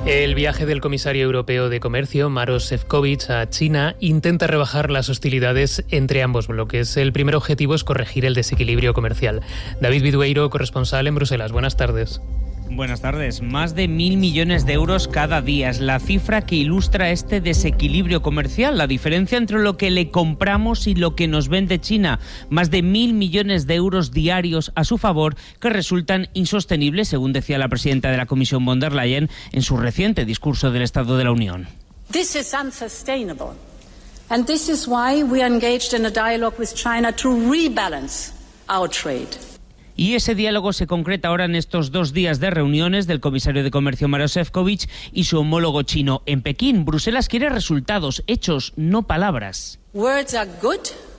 El viaje del comisario europeo de Comercio, Maroš Šefčovič, a China intenta rebajar las hostilidades entre ambos bloques. El primer objetivo es corregir el desequilibrio comercial. David Vidueiro, corresponsal en Bruselas. Buenas tardes. Buenas tardes. Más de 1.000 millones de euros cada día es la cifra que ilustra este desequilibrio comercial, la diferencia entre lo que le compramos y lo que nos vende China. Más de 1.000 millones de euros diarios a su favor que resultan insostenibles, según decía la presidenta de la Comisión von der Leyen en su reciente discurso del Estado de la Unión. This is unsustainable. And this is why we are engaged in a dialogue with China to rebalance our trade. Y ese diálogo se concreta ahora en estos 2 días de reuniones del comisario de Comercio Maroš Šefčovič y su homólogo chino en Pekín. Bruselas quiere resultados, hechos, no palabras. Words are good,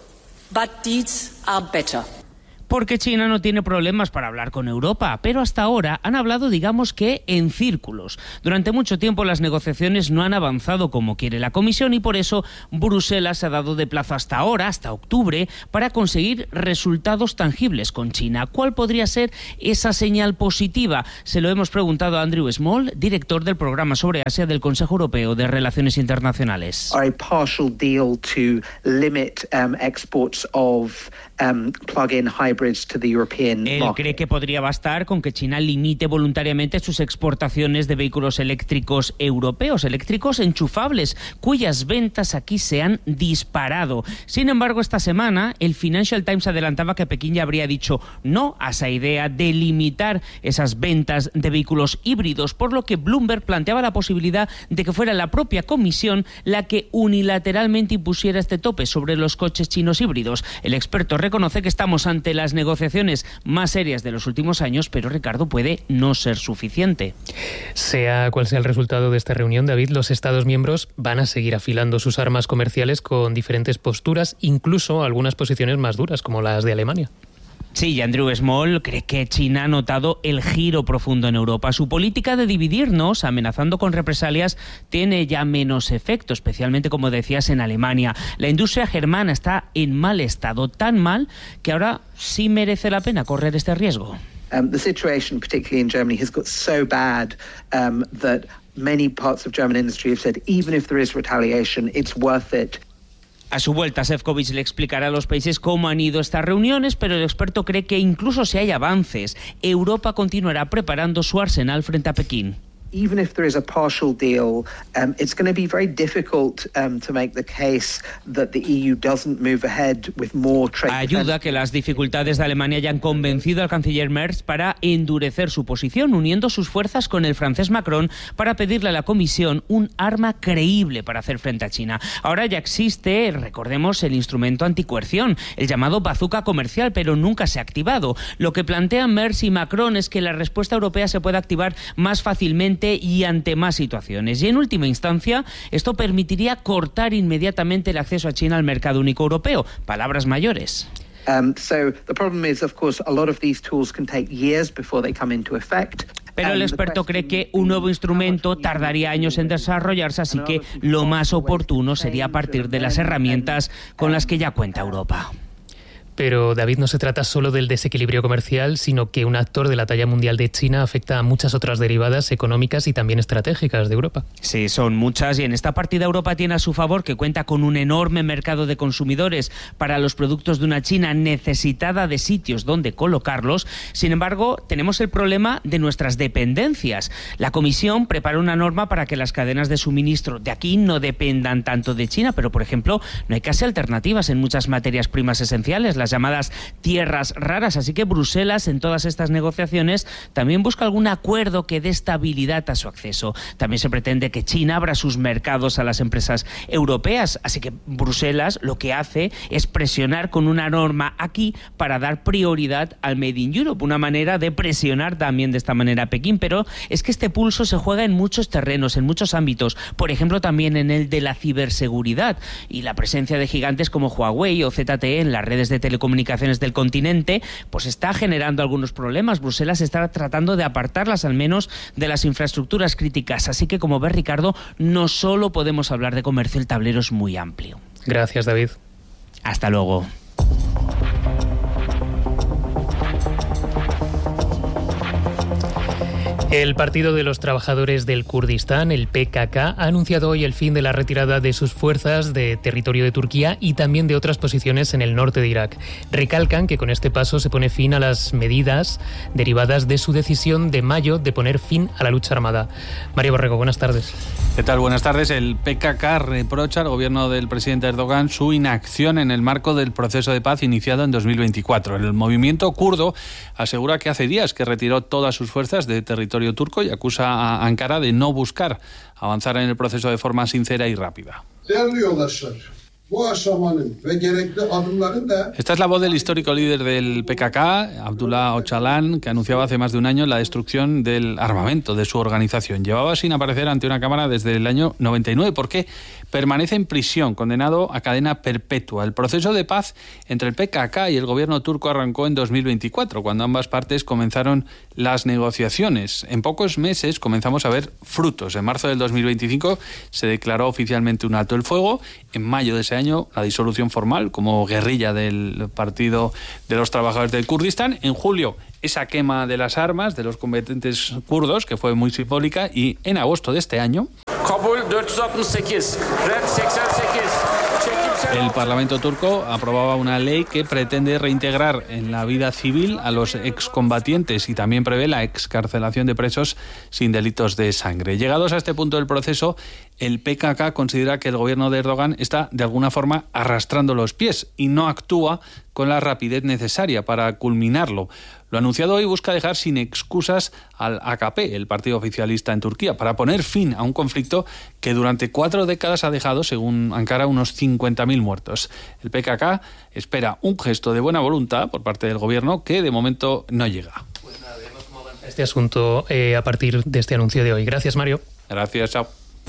but deeds are better. Porque China no tiene problemas para hablar con Europa, pero hasta ahora han hablado, digamos que, en círculos. Durante mucho tiempo las negociaciones no han avanzado como quiere la Comisión y por eso Bruselas se ha dado de plazo hasta ahora, hasta octubre, para conseguir resultados tangibles con China. ¿Cuál podría ser esa señal positiva? Se lo hemos preguntado a Andrew Small, director del programa sobre Asia del Consejo Europeo de Relaciones Internacionales. A partial deal to limit exports of plug-in hybrids to the European Él market. cree que podría bastar con que China limite voluntariamente sus exportaciones de vehículos eléctricos europeos, eléctricos enchufables, cuyas ventas aquí se han disparado. Sin embargo, esta semana el Financial Times adelantaba que Pekín ya habría dicho no a esa idea de limitar esas ventas de vehículos híbridos, por lo que Bloomberg planteaba la posibilidad de que fuera la propia Comisión la que unilateralmente impusiera este tope sobre los coches chinos híbridos. El experto reconoce que estamos ante las negociaciones más serias de los últimos años, pero Ricardo, puede no ser suficiente. Sea cual sea el resultado de esta reunión, David, los Estados miembros van a seguir afilando sus armas comerciales con diferentes posturas, incluso algunas posiciones más duras, como las de Alemania. Sí, y Andrew Small cree que China ha notado el giro profundo en Europa. Su política de dividirnos, amenazando con represalias, tiene ya menos efecto, especialmente, como decías, en Alemania. La industria germana está en mal estado, tan mal que ahora sí merece la pena correr este riesgo. The situation, particularly in Germany, has got so bad that many parts of German industry have said, even if there is retaliation, it's worth it. A su vuelta, Šefčovič le explicará a los países cómo han ido estas reuniones, pero el experto cree que incluso si hay avances, Europa continuará preparando su arsenal frente a Pekín. Even if there is a partial deal, it's going to be very difficult to make the case that the EU doesn't move ahead with more trade. Ayuda que las dificultades de Alemania hayan convencido al canciller Merz para endurecer su posición, uniendo sus fuerzas con el francés Macron para pedirle a la Comisión un arma creíble para hacer frente a China. Ahora ya existe, recordemos, el instrumento anticoerción, el llamado bazooka comercial, pero nunca se ha activado. Lo que plantean Merz y Macron es que la respuesta europea se pueda activar más fácilmente y ante más situaciones. Y en última instancia, esto permitiría cortar inmediatamente el acceso a China al mercado único europeo. Palabras mayores. So the problem is, of course, a lot of these tools can take years before they come into effect. Pero el experto cree que un nuevo instrumento tardaría años en desarrollarse, así que lo más oportuno sería partir de las herramientas con las que ya cuenta Europa. Pero, David, no se trata solo del desequilibrio comercial, sino que un actor de la talla mundial de China afecta a muchas otras derivadas económicas y también estratégicas de Europa. Sí, son muchas, y en esta partida Europa tiene a su favor que cuenta con un enorme mercado de consumidores para los productos de una China necesitada de sitios donde colocarlos. Sin embargo, tenemos el problema de nuestras dependencias. La Comisión prepara una norma para que las cadenas de suministro de aquí no dependan tanto de China, pero, por ejemplo, no hay casi alternativas en muchas materias primas esenciales, las llamadas tierras raras, así que Bruselas en todas estas negociaciones también busca algún acuerdo que dé estabilidad a su acceso. También se pretende que China abra sus mercados a las empresas europeas, así que Bruselas lo que hace es presionar con una norma aquí para dar prioridad al Made in Europe, una manera de presionar también de esta manera a Pekín, pero es que este pulso se juega en muchos terrenos, en muchos ámbitos, por ejemplo también en el de la ciberseguridad, y la presencia de gigantes como Huawei o ZTE en las redes de telecomunicaciones del continente, pues está generando algunos problemas. Bruselas está tratando de apartarlas al menos de las infraestructuras críticas. Así que, como ves, Ricardo, no solo podemos hablar de comercio, el tablero es muy amplio. Gracias, David. Hasta luego. El Partido de los Trabajadores del Kurdistán, el PKK, ha anunciado hoy el fin de la retirada de sus fuerzas de territorio de Turquía y también de otras posiciones en el norte de Irak. Recalcan que con este paso se pone fin a las medidas derivadas de su decisión de mayo de poner fin a la lucha armada. Mario Borrego, buenas tardes. ¿Qué tal? Buenas tardes. El PKK reprocha al gobierno del presidente Erdogan su inacción en el marco del proceso de paz iniciado en 2024. El movimiento kurdo asegura que hace días que retiró todas sus fuerzas de territorio turco y acusa a Ankara de no buscar avanzar en el proceso de forma sincera y rápida. Esta es la voz del histórico líder del PKK, Abdullah Öcalan, que anunciaba hace más de un año la destrucción del armamento de su organización. Llevaba sin aparecer ante una cámara desde el año 99 porque permanece en prisión, condenado a cadena perpetua. El proceso de paz entre el PKK y el gobierno turco arrancó en 2024, cuando ambas partes comenzaron las negociaciones. En pocos meses comenzamos a ver frutos. En marzo del 2025 se declaró oficialmente un alto el fuego. En mayo de ese año, la disolución formal como guerrilla del Partido de los Trabajadores del Kurdistán. En julio, esa quema de las armas de los combatientes kurdos, que fue muy simbólica, y en agosto de este año, el Parlamento turco aprobaba una ley que pretende reintegrar en la vida civil a los excombatientes y también prevé la excarcelación de presos sin delitos de sangre. Llegados a este punto del proceso, el PKK considera que el gobierno de Erdogan está de alguna forma arrastrando los pies y no actúa con la rapidez necesaria para culminarlo. Lo anunciado hoy busca dejar sin excusas al AKP, el partido oficialista en Turquía, para poner fin a un conflicto que durante 4 décadas ha dejado, según Ankara, unos 50.000 muertos. El PKK espera un gesto de buena voluntad por parte del gobierno que de momento no llega. Pues nada, veremos cómo avanza este asunto a partir de este anuncio de hoy. Gracias, Mario. Gracias, chao.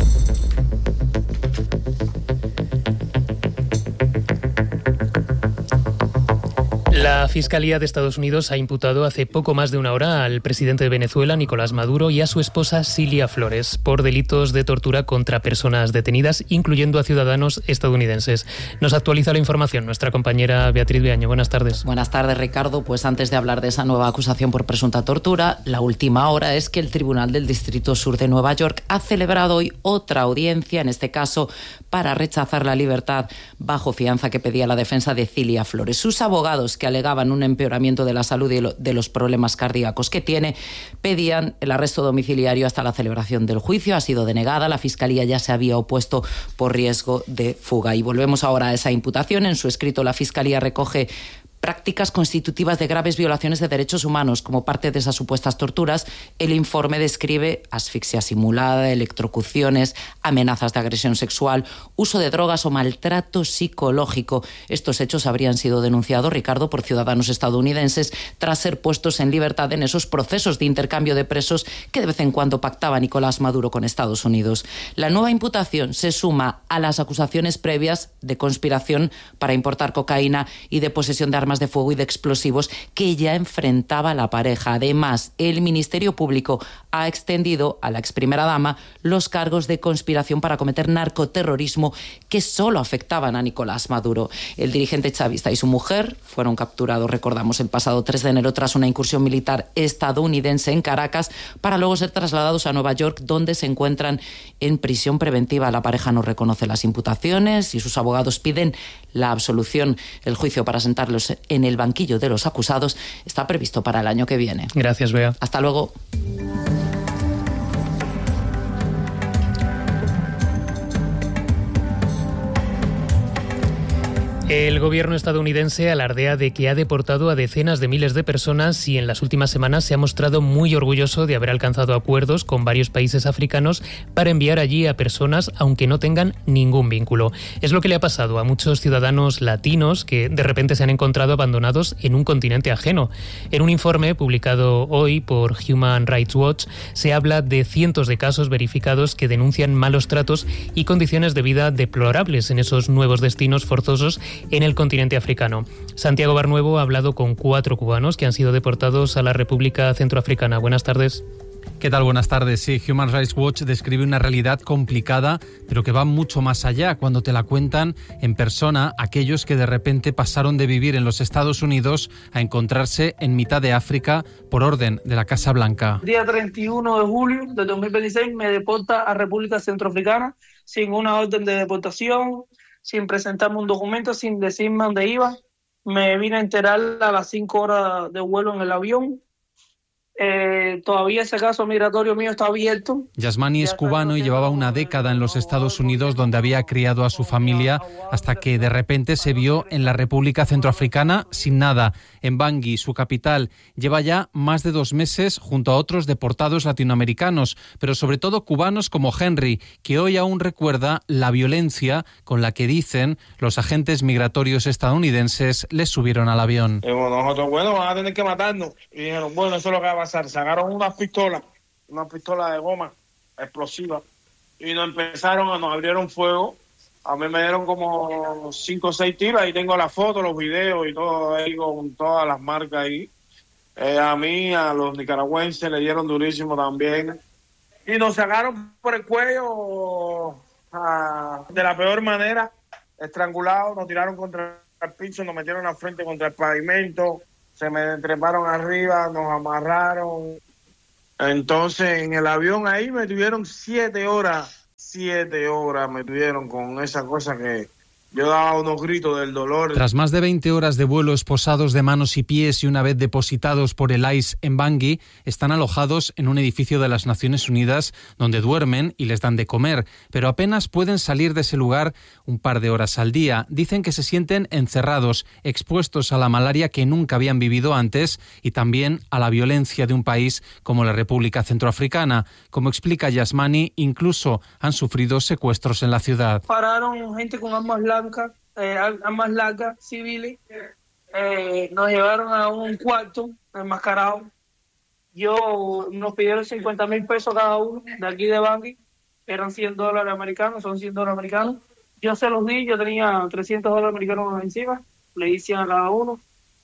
La Fiscalía de Estados Unidos ha imputado hace poco más de una hora al presidente de Venezuela, Nicolás Maduro, y a su esposa, Cilia Flores, por delitos de tortura contra personas detenidas, incluyendo a ciudadanos estadounidenses. Nos actualiza la información nuestra compañera Beatriz Beaño. Buenas tardes. Buenas tardes, Ricardo. Pues antes de hablar de esa nueva acusación por presunta tortura, la última hora es que el Tribunal del Distrito Sur de Nueva York ha celebrado hoy otra audiencia, en este caso para rechazar la libertad bajo fianza que pedía la defensa de Cilia Flores. Sus abogados, que alegaban un empeoramiento de la salud y de los problemas cardíacos que tiene, pedían el arresto domiciliario hasta la celebración del juicio. Ha sido denegada. La Fiscalía ya se había opuesto por riesgo de fuga. Y volvemos ahora a esa imputación. En su escrito, la Fiscalía recoge prácticas constitutivas de graves violaciones de derechos humanos. Como parte de esas supuestas torturas, el informe describe asfixia simulada, electrocuciones, amenazas de agresión sexual, uso de drogas o maltrato psicológico. Estos hechos habrían sido denunciados, Ricardo, por ciudadanos estadounidenses tras ser puestos en libertad en esos procesos de intercambio de presos que de vez en cuando pactaba Nicolás Maduro con Estados Unidos. La nueva imputación se suma a las acusaciones previas de conspiración para importar cocaína y de posesión de armas de fuego y de explosivos que ya enfrentaba la pareja. Además, el Ministerio Público ha extendido a la ex primera dama los cargos de conspiración para cometer narcoterrorismo que solo afectaban a Nicolás Maduro. El dirigente chavista y su mujer fueron capturados, recordamos, el pasado 3 de enero tras una incursión militar estadounidense en Caracas, para luego ser trasladados a Nueva York, donde se encuentran en prisión preventiva. La pareja no reconoce las imputaciones y sus abogados piden la absolución. El juicio para sentarlos en el banquillo de los acusados está previsto para el año que viene. Gracias, Bea. Hasta luego. El gobierno estadounidense alardea de que ha deportado a decenas de miles de personas y en las últimas semanas se ha mostrado muy orgulloso de haber alcanzado acuerdos con varios países africanos para enviar allí a personas aunque no tengan ningún vínculo. Es lo que le ha pasado a muchos ciudadanos latinos que de repente se han encontrado abandonados en un continente ajeno. En un informe publicado hoy por Human Rights Watch se habla de cientos de casos verificados que denuncian malos tratos y condiciones de vida deplorables en esos nuevos destinos forzosos en el continente africano. Santiago Barnuevo ha hablado con 4 cubanos que han sido deportados a la República Centroafricana. Buenas tardes. ¿Qué tal? Buenas tardes. Sí, Human Rights Watch describe una realidad complicada, pero que va mucho más allá cuando te la cuentan en persona aquellos que de repente pasaron de vivir en los Estados Unidos a encontrarse en mitad de África por orden de la Casa Blanca. Día 31 de julio de 2026 me deporta a República Centroafricana sin una orden de deportación, sin presentarme un documento, sin decirme dónde iba. Me vine a enterar a las 5 horas de vuelo en el avión. Todavía ese caso migratorio mío está abierto. Yasmani es cubano y llevaba una década en los Estados Unidos, donde había criado a su familia, hasta que de repente se vio en la República Centroafricana sin nada. En Bangui, su capital, lleva ya más de 2 meses junto a otros deportados latinoamericanos, pero sobre todo cubanos como Henry, que hoy aún recuerda la violencia con la que, dicen, los agentes migratorios estadounidenses les subieron al avión. Nosotros, van a tener que matarnos. Y dijeron, eso es lo que va a pasar. Sacaron una pistola de goma explosiva y nos abrieron fuego. A mí me dieron como 5 o 6 tiros. Ahí tengo la foto, los videos y todo ahí con todas las marcas ahí. A mí, a los nicaragüenses le dieron durísimo también. Y nos sacaron por el cuello de la peor manera, estrangulados. Nos tiraron contra el piso, nos metieron la frente contra el pavimento. Se me treparon arriba, nos amarraron. Entonces, en el avión ahí me tuvieron 7 horas. 7 horas me tuvieron con esa cosa que yo daba unos gritos del dolor. Tras más de 20 horas de vuelo esposados de manos y pies y una vez depositados por el ICE en Bangui, están alojados en un edificio de las Naciones Unidas donde duermen y les dan de comer, pero apenas pueden salir de ese lugar un par de horas al día. Dicen que se sienten encerrados, expuestos a la malaria que nunca habían vivido antes y también a la violencia de un país como la República Centroafricana. Como explica Yasmani, incluso han sufrido secuestros en la ciudad. Pararon gente con armas largas, civiles. Nos llevaron a un cuarto enmascarado. Nos pidieron 50,000 pesos cada uno de aquí de Bangui. Eran $100 americanos, son $100 americanos. Yo se los di, yo tenía $300 americanos encima, le hice a cada uno.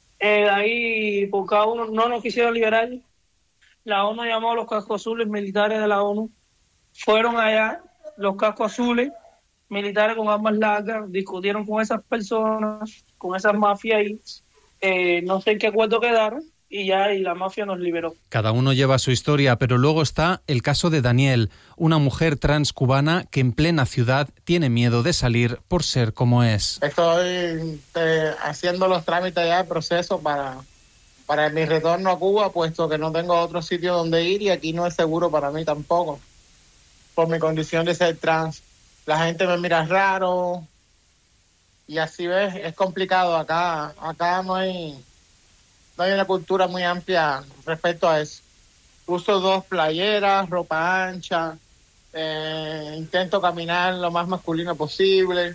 Ahí por cada uno no nos quisieron liberar. La ONU llamó a los cascos azules militares de la ONU. Fueron allá, los cascos azules militares con armas largas, discutieron con esas personas, con esas mafias y no sé en qué acuerdo quedaron y la mafia nos liberó. Cada uno lleva su historia, pero luego está el caso de Daniel, una mujer trans cubana que en plena ciudad tiene miedo de salir por ser como es. Estoy haciendo los trámites ya, el proceso para mi retorno a Cuba, puesto que no tengo otro sitio donde ir y aquí no es seguro para mí tampoco, por mi condición de ser trans. La gente me mira raro y así ves, es complicado. Acá no hay una cultura muy amplia respecto a eso. Uso 2 playeras, ropa ancha, intento caminar lo más masculino posible.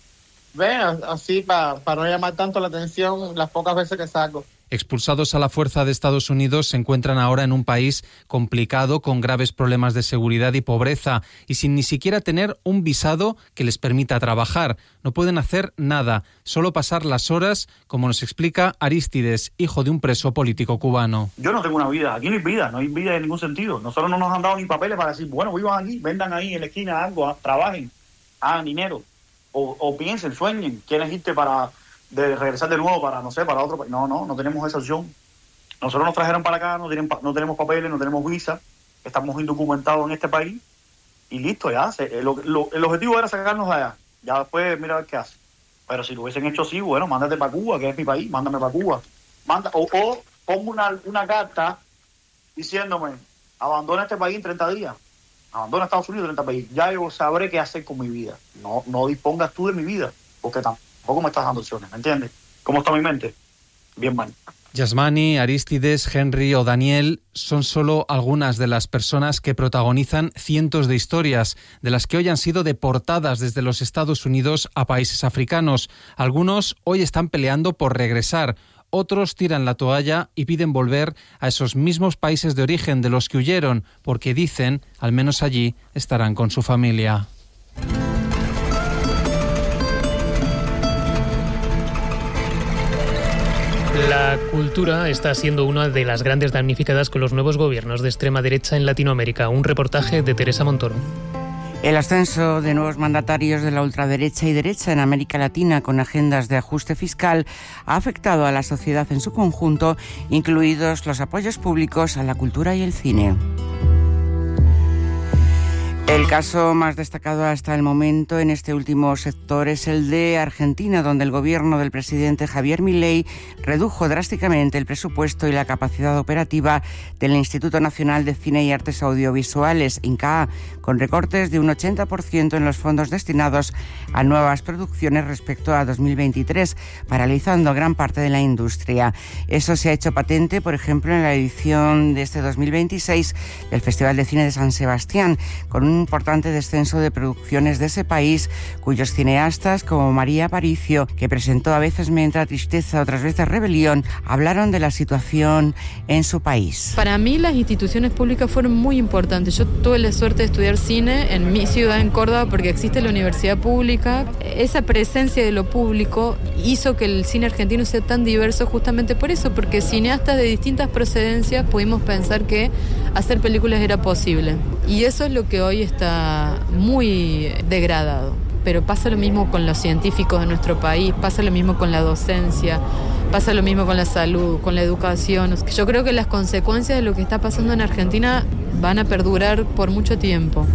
Así para no llamar tanto la atención las pocas veces que salgo. Expulsados a la fuerza de Estados Unidos, se encuentran ahora en un país complicado, con graves problemas de seguridad y pobreza, y sin ni siquiera tener un visado que les permita trabajar. No pueden hacer nada, solo pasar las horas, como nos explica Arístides, hijo de un preso político cubano. Yo no tengo una vida, aquí no hay vida en ningún sentido. Nosotros no nos han dado ni papeles para decir, bueno, vivan aquí, vendan ahí en la esquina algo, trabajen, hagan dinero, o piensen, sueñen, quieren irte de regresar de nuevo para otro país. No tenemos esa opción. Nosotros nos trajeron para acá, no tenemos papeles, no tenemos visa, estamos indocumentados en este país y listo, ya. El objetivo era sacarnos de allá, ya después mira a ver qué hace. Pero si lo hubiesen hecho así, bueno, mándate para Cuba, que es mi país, mándame para Cuba. O pongo una carta diciéndome, abandona este país en 30 días, abandona Estados Unidos en 30 días, ya yo sabré qué hacer con mi vida. No dispongas tú de mi vida, porque tampoco me estás dando opciones, ¿me entiendes? ¿Cómo está mi mente? Bien mal. Yasmani, Arístides, Henry o Daniel son solo algunas de las personas que protagonizan cientos de historias, de las que hoy han sido deportadas desde los Estados Unidos a países africanos. Algunos hoy están peleando por regresar, otros tiran la toalla y piden volver a esos mismos países de origen de los que huyeron, porque dicen, al menos allí, estarán con su familia. La La cultura está siendo una de las grandes damnificadas con los nuevos gobiernos de extrema derecha en Latinoamérica. Un reportaje de Teresa Montoro. El ascenso de nuevos mandatarios de la ultraderecha y derecha en América Latina con agendas de ajuste fiscal ha afectado a la sociedad en su conjunto, incluidos los apoyos públicos a la cultura y el cine. El caso más destacado hasta el momento en este último sector es el de Argentina, donde el gobierno del presidente Javier Milei redujo drásticamente el presupuesto y la capacidad operativa del Instituto Nacional de Cine y Artes Audiovisuales, INCAA, con recortes de un 80% en los fondos destinados a nuevas producciones respecto a 2023, paralizando gran parte de la industria. Eso se ha hecho patente, por ejemplo, en la edición de este 2026 del Festival de Cine de San Sebastián, con un importante descenso de producciones de ese país, cuyos cineastas, como María Aparicio, que presentó A veces me entra tristeza, otras veces rebelión, hablaron de la situación en su país. Para mí las instituciones públicas fueron muy importantes. Yo tuve la suerte de estudiar cine en mi ciudad, en Córdoba, porque existe la universidad pública. Esa presencia de lo público hizo que el cine argentino sea tan diverso justamente por eso, porque cineastas de distintas procedencias pudimos pensar que hacer películas era posible. Y eso es lo que hoy está muy degradado. Pero pasa lo mismo con los científicos de nuestro país, pasa lo mismo con la docencia, pasa lo mismo con la salud, con la educación. Yo creo que las consecuencias de lo que está pasando en Argentina van a perdurar por mucho tiempo.